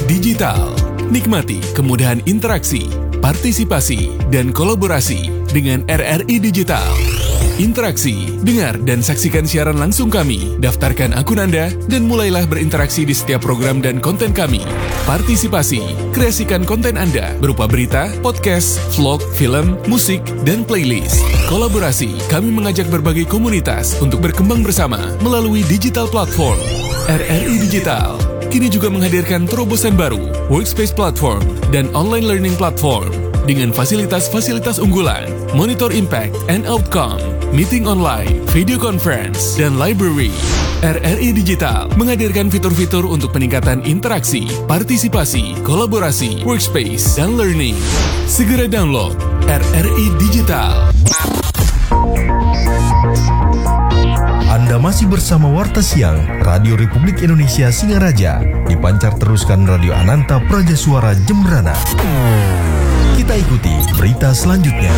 Digital. Nikmati kemudahan interaksi, partisipasi, dan kolaborasi dengan RRI Digital. Interaksi, dengar dan saksikan siaran langsung kami, daftarkan akun Anda, dan mulailah berinteraksi di setiap program dan konten kami. Partisipasi, kreasikan konten Anda berupa berita, podcast, vlog, film, musik, dan playlist. Kolaborasi, kami mengajak berbagai komunitas untuk berkembang bersama melalui digital platform. RRI Digital kini juga menghadirkan terobosan baru, workspace platform, dan online learning platform dengan fasilitas-fasilitas unggulan, monitor impact and outcome, meeting online, video conference, dan library. RRI Digital menghadirkan fitur-fitur untuk peningkatan interaksi, partisipasi, kolaborasi, workspace, dan learning. Segera download RRI Digital. Anda masih bersama Warta Siang Radio Republik Indonesia Singaraja, dipancar teruskan Radio Ananta Praja Suara Jembrana. Kita ikuti berita selanjutnya.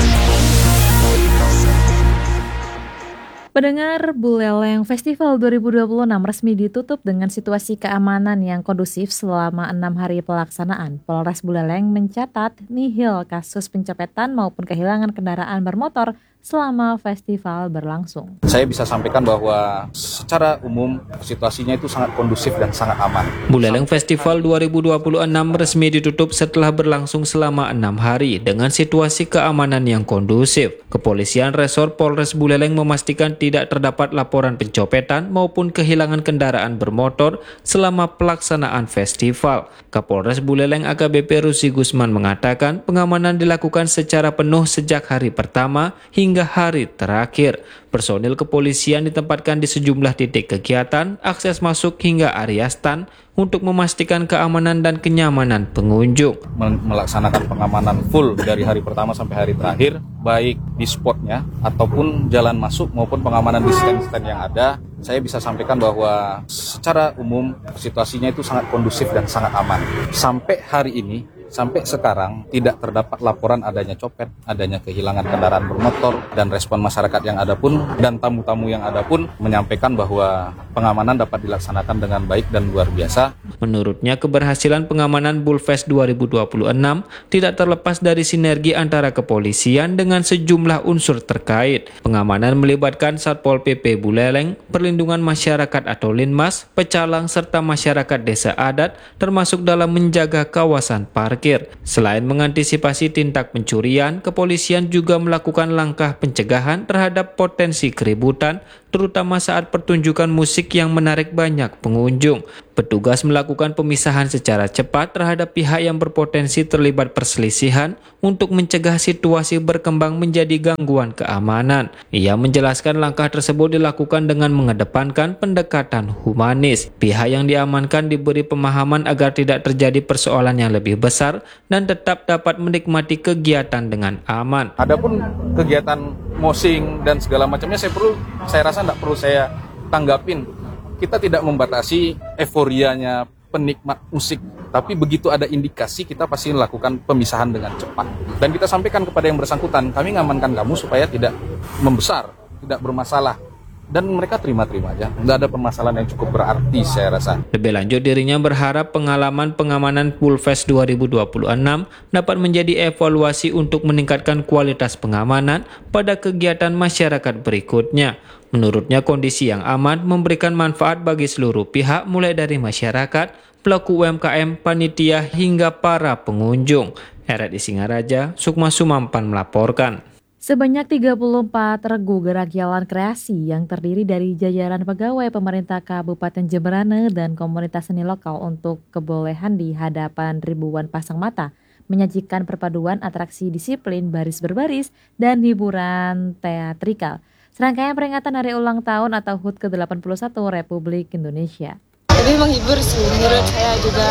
Pendengar, Buleleng Festival 2026 resmi ditutup dengan situasi keamanan yang kondusif selama 6 hari pelaksanaan. Polres Buleleng mencatat nihil kasus pencopetan maupun kehilangan kendaraan bermotor selama festival berlangsung. Saya bisa sampaikan bahwa secara umum situasinya itu sangat kondusif dan sangat aman. Buleleng Festival 2026 resmi ditutup setelah berlangsung selama 6 hari dengan situasi keamanan yang kondusif. Kepolisian Resor Polres Buleleng memastikan tidak terdapat laporan pencopetan maupun kehilangan kendaraan bermotor selama pelaksanaan festival. Kapolres Buleleng AKBP Rusi Gusman mengatakan pengamanan dilakukan secara penuh sejak hari pertama hingga hari terakhir. Personil kepolisian ditempatkan di sejumlah titik kegiatan, akses masuk hingga area stand untuk memastikan keamanan dan kenyamanan pengunjung. Melaksanakan pengamanan full dari hari pertama sampai hari terakhir, baik di spotnya ataupun jalan masuk maupun pengamanan di stand-stand yang ada. Saya bisa sampaikan bahwa secara umum situasinya itu sangat kondusif dan sangat aman. Sampai hari ini, sampai sekarang tidak terdapat laporan adanya copet, adanya kehilangan kendaraan bermotor, dan respon masyarakat yang ada pun dan tamu-tamu yang ada pun menyampaikan bahwa pengamanan dapat dilaksanakan dengan baik dan luar biasa. Menurutnya, keberhasilan pengamanan Bulfest 2026 tidak terlepas dari sinergi antara kepolisian dengan sejumlah unsur terkait. Pengamanan melibatkan Satpol PP Buleleng, perlindungan masyarakat atau Linmas, pecalang, serta masyarakat desa adat, termasuk dalam menjaga kawasan parkir. Selain mengantisipasi tindak pencurian, kepolisian juga melakukan langkah pencegahan terhadap potensi keributan, terutama saat pertunjukan musik yang menarik banyak pengunjung. Petugas melakukan pemisahan secara cepat terhadap pihak yang berpotensi terlibat perselisihan untuk mencegah situasi berkembang menjadi gangguan keamanan. Ia menjelaskan langkah tersebut dilakukan dengan mengedepankan pendekatan humanis. Pihak yang diamankan diberi pemahaman agar tidak terjadi persoalan yang lebih besar dan tetap dapat menikmati kegiatan dengan aman. Adapun kegiatan mosing dan segala macamnya saya rasa tidak perlu saya tanggapin. Kita tidak membatasi euforianya penikmat musik, tapi begitu ada indikasi kita pasti melakukan pemisahan dengan cepat. Dan kita sampaikan kepada yang bersangkutan, kami ngamankan kamu supaya tidak membesar, tidak bermasalah. Dan mereka terima-terima aja, nggak ada permasalahan yang cukup berarti saya rasa. Lebih lanjut, dirinya berharap pengalaman pengamanan Bulfest 2026 dapat menjadi evaluasi untuk meningkatkan kualitas pengamanan pada kegiatan masyarakat berikutnya. Menurutnya, kondisi yang aman memberikan manfaat bagi seluruh pihak, mulai dari masyarakat, pelaku UMKM, panitia, hingga para pengunjung. RRI Singaraja, Sukma Sumampan melaporkan. Sebanyak 34 regu gerak jalan kreasi yang terdiri dari jajaran pegawai pemerintah Kabupaten Jemberana dan komunitas seni lokal untuk kebolehan di hadapan ribuan pasang mata menyajikan perpaduan atraksi disiplin baris berbaris dan hiburan teatrikal. Serangkaian peringatan hari ulang tahun atau HUT ke-81 Republik Indonesia. Lebih menghibur sih menurut saya juga.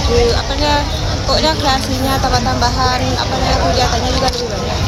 Pokoknya kreasinya, tambah-tambahan, kegiatannya juga lebih banyak.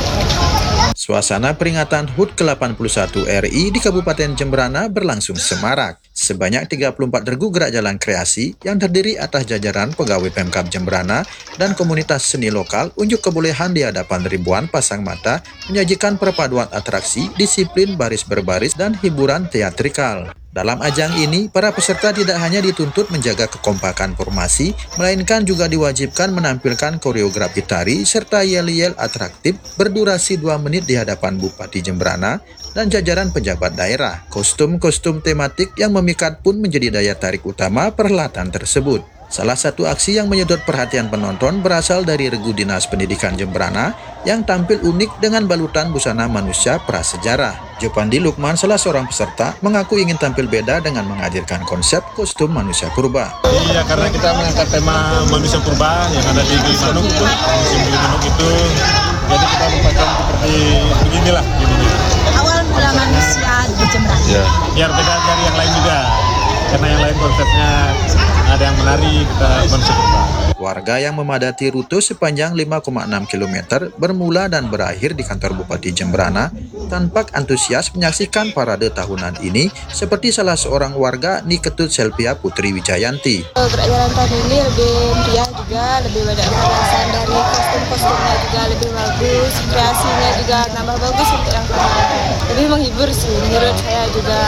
Suasana peringatan HUT ke-81 RI di Kabupaten Jemberana berlangsung semarak. Sebanyak 34 regu gerak jalan kreasi yang terdiri atas jajaran pegawai Pemkab Jemberana dan komunitas seni lokal unjuk kebolehan di hadapan ribuan pasang mata menyajikan perpaduan atraksi, disiplin baris berbaris, dan hiburan teatrikal. Dalam ajang ini, para peserta tidak hanya dituntut menjaga kekompakan formasi, melainkan juga diwajibkan menampilkan koreografi tari serta yel-yel atraktif berdurasi 2 menit di hadapan Bupati Jemberana dan jajaran pejabat daerah. Kostum-kostum tematik yang memikat pun menjadi daya tarik utama perhelatan tersebut. Salah satu aksi yang menyedot perhatian penonton berasal dari regu Dinas Pendidikan Jemberana yang tampil unik dengan balutan busana manusia prasejarah. Jopandi Lukman, salah seorang peserta, mengaku ingin tampil beda dengan menghadirkan konsep kostum manusia purba. Iya, karena kita mengangkat tema manusia purba yang ada di Gilimanuk, musim Gilimanuk itu, jadi kita mempacang seperti beginilah. Awal mula manusia di Jemberana. Ya. Biar beda dari yang lain juga, karena yang lain konsepnya ada yang menari, kita manusia purba. Warga yang memadati rute sepanjang 5,6 km bermula dan berakhir di kantor Bupati Jemberana tampak antusias menyaksikan parade tahunan ini, seperti salah seorang warga Niketut Selvia Putri Wijayanti. Gerak jalan tahun ini lebih meriah juga, lebih banyak variasi dari kostum-kostumnya juga lebih bagus, kreasinya juga nambah bagus untuk yang tahun. Lebih menghibur sih menurut saya juga.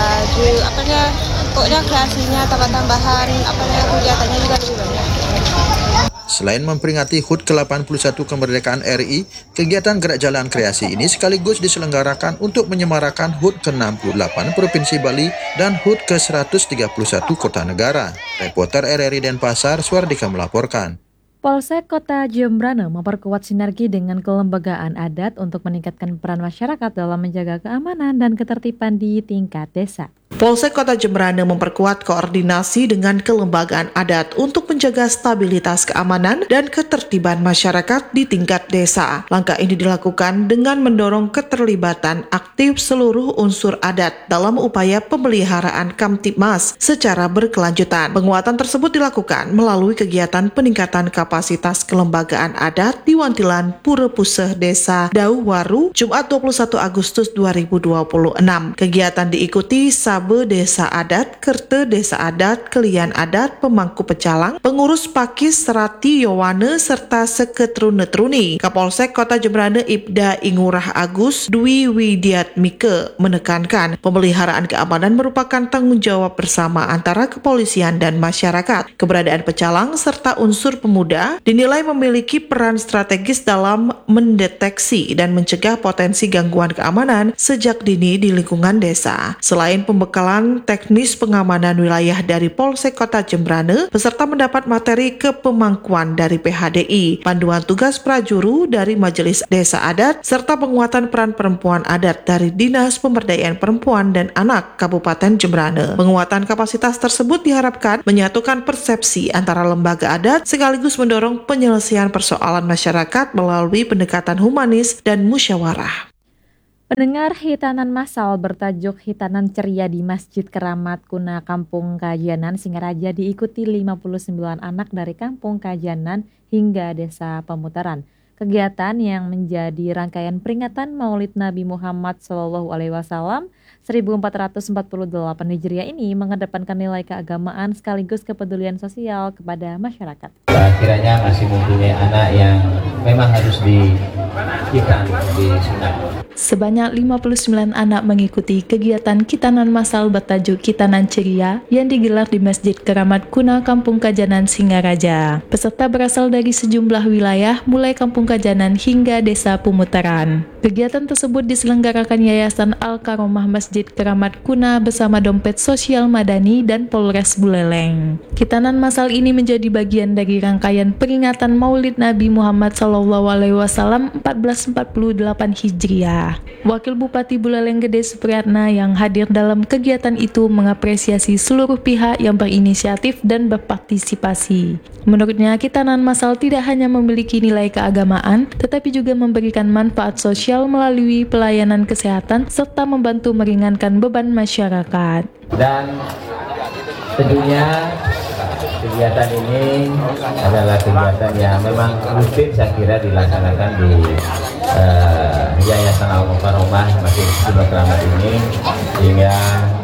Pokoknya kreasinya tambah-tambahan kegiatannya juga lebih banyak. Selain memperingati HUT ke-81 kemerdekaan RI, kegiatan gerak jalan kreasi ini sekaligus diselenggarakan untuk menyemarakan HUT ke-68 Provinsi Bali dan HUT ke-131 Kota Negara. Reporter RRI Denpasar, Suardika melaporkan. Polsek Kota Jemberana memperkuat sinergi dengan kelembagaan adat untuk meningkatkan peran masyarakat dalam menjaga keamanan dan ketertiban di tingkat desa. Polsek Kota Jemberana memperkuat koordinasi dengan kelembagaan adat untuk menjaga stabilitas keamanan dan ketertiban masyarakat di tingkat desa. Langkah ini dilakukan dengan mendorong keterlibatan aktif seluruh unsur adat dalam upaya pemeliharaan Kamtibmas secara berkelanjutan. Penguatan tersebut dilakukan melalui kegiatan peningkatan kapasitas kelembagaan adat di Wantilan Pura Puseh Desa Dauwaru, Jumat 21 Agustus 2026. Kegiatan diikuti Sabe Desa Adat, Kerte Desa Adat, Kelian Adat, Pemangku Pecalang, Pengurus Pakis Serati Yowane, serta Seketrune-truni. Kapolsek Kota Jemberana Ibda Ingurah Agus Dwi Widiatmike menekankan pemeliharaan keamanan merupakan tanggung jawab bersama antara kepolisian dan masyarakat. Keberadaan pecalang serta unsur pemuda dinilai memiliki peran strategis dalam mendeteksi dan mencegah potensi gangguan keamanan sejak dini di lingkungan desa. Selain pembekalan teknis pengamanan wilayah dari Polsek Kota Jemberana, peserta mendapat materi kepemangkuan dari PHDI, panduan tugas prajuru dari Majelis Desa Adat, serta penguatan peran perempuan adat dari Dinas Pemberdayaan Perempuan dan Anak Kabupaten Jemberana. Penguatan kapasitas tersebut diharapkan menyatukan persepsi antara lembaga adat sekaligus mendorong penyelesaian persoalan masyarakat melalui pendekatan humanis dan musyawarah. Pendengar, hitanan massal bertajuk Hitanan Ceria di Masjid Keramat Kuna Kampung Kajanan Singaraja diikuti 59 anak dari Kampung Kajanan hingga Desa Pemutaran. Kegiatan yang menjadi rangkaian peringatan Maulid Nabi Muhammad SAW 1448 Hijriah ini mengedepankan nilai keagamaan sekaligus kepedulian sosial kepada masyarakat. Kiranya masih mempunyai anak yang memang harus dihitan, disunat. Sebanyak 59 anak mengikuti kegiatan khitanan massal bertajuk Hitanan Ceria yang digelar di Masjid Keramat Kuna Kampung Kajanan Singaraja. Peserta berasal dari sejumlah wilayah mulai Kampung Kajanan hingga Desa Pemutaran. Kegiatan tersebut diselenggarakan Yayasan Al-Karomah Masjid Keramat Kuna bersama Dompet Sosial Madani dan Polres Buleleng. Khitanan massal ini menjadi bagian dari rangkaian peringatan Maulid Nabi Muhammad SAW 1448 Hijriah. Wakil Bupati Buleleng Gede Supriyatna yang hadir dalam kegiatan itu mengapresiasi seluruh pihak yang berinisiatif dan berpartisipasi. Menurutnya, khitanan massal tidak hanya memiliki nilai keagamaan, tetapi juga memberikan manfaat sosial melalui pelayanan kesehatan serta membantu meringankan beban masyarakat. Dan tentunya kegiatan ini adalah kegiatan yang memang rutin saya kira dilaksanakan di Yayasan Al-Karomah Masjid Keramat ini, sehingga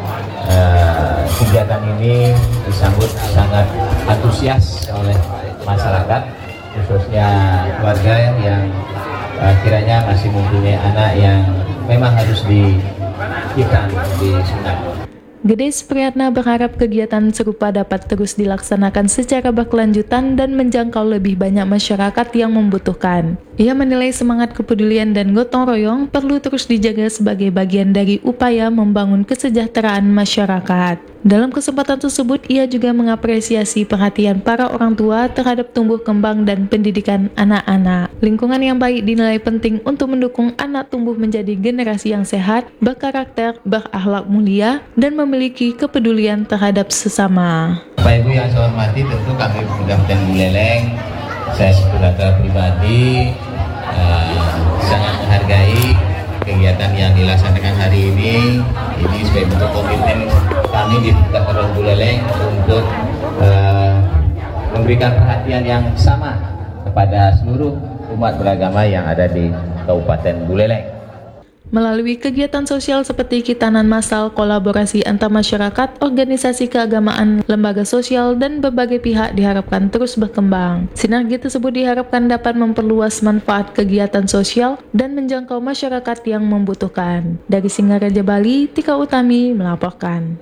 kegiatan ini disambut sangat antusias oleh masyarakat, khususnya keluarga yang kiranya masih mempunyai anak yang memang harus dihitan, disunat. Gede Supriyatna berharap kegiatan serupa dapat terus dilaksanakan secara berkelanjutan dan menjangkau lebih banyak masyarakat yang membutuhkan. Ia menilai semangat kepedulian dan gotong royong perlu terus dijaga sebagai bagian dari upaya membangun kesejahteraan masyarakat. Dalam kesempatan tersebut, ia juga mengapresiasi perhatian para orang tua terhadap tumbuh kembang dan pendidikan anak-anak. Lingkungan yang baik dinilai penting untuk mendukung anak tumbuh menjadi generasi yang sehat, berkarakter, berakhlak mulia, dan memiliki kepedulian terhadap sesama. Bapak Ibu yang saya hormati, tentu kami Kabupaten Buleleng, saya sebagai pribadi sangat menghargai kegiatan yang dilaksanakan hari ini sebagai bentuk komitmen kami di Kabupaten Buleleng untuk memberikan perhatian yang sama kepada seluruh umat beragama yang ada di Kabupaten Buleleng. Melalui kegiatan sosial seperti khitanan massal, kolaborasi antar masyarakat, organisasi keagamaan, lembaga sosial, dan berbagai pihak diharapkan terus berkembang. Sinergi tersebut diharapkan dapat memperluas manfaat kegiatan sosial dan menjangkau masyarakat yang membutuhkan. Dari Singaraja, Bali, Tika Utami melaporkan.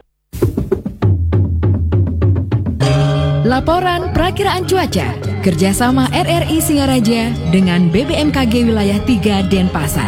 Laporan Perakiraan Cuaca kerjasama RRI Singaraja dengan BBMKG Wilayah 3 Denpasar.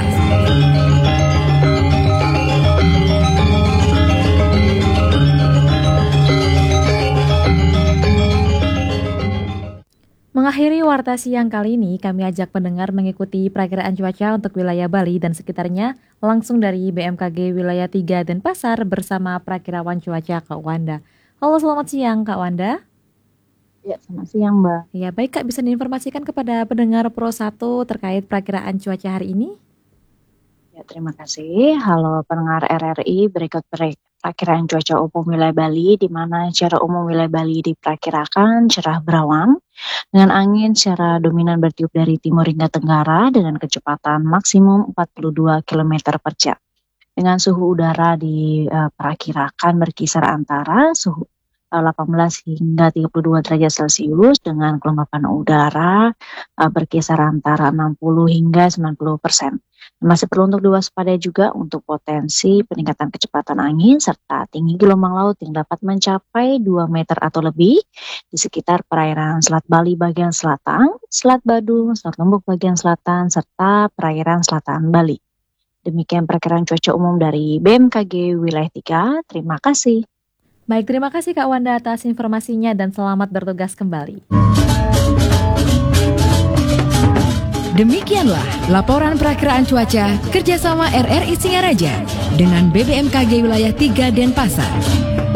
Mengakhiri Warta Siang kali ini, kami ajak pendengar mengikuti perakiraan cuaca untuk wilayah Bali dan sekitarnya langsung dari BMKG Wilayah 3 Denpasar bersama Perakirawan Cuaca Kak Wanda. Halo, selamat siang Kak Wanda. Ya, selamat siang Mbak. Ya, baik Kak, bisa diinformasikan kepada pendengar Pro 1 terkait perakiraan cuaca hari ini? Ya, terima kasih. Halo pendengar RRI, berikut perakiraan cuaca umum wilayah Bali, di mana secara umum wilayah Bali diperkirakan cerah berawan, dengan angin secara dominan bertiup dari timur hingga tenggara dengan kecepatan maksimum 42 km per jam. Dengan suhu udara diperkirakan berkisar antara suhu 18 hingga 32 derajat Celcius dengan kelembapan udara berkisar antara 60 hingga 90%. Masih perlu untuk diwaspadai juga untuk potensi peningkatan kecepatan angin serta tinggi gelombang laut yang dapat mencapai 2 meter atau lebih di sekitar perairan Selat Bali bagian selatan, Selat Badung, Selat Lombok bagian selatan, serta perairan selatan Bali. Demikian perakiraan cuaca umum dari BMKG Wilayah 3. Terima kasih. Baik, terima kasih Kak Wanda atas informasinya dan selamat bertugas kembali. Demikianlah laporan perakiraan cuaca kerjasama RRI Singaraja dengan BBMKG Wilayah 3 Denpasar.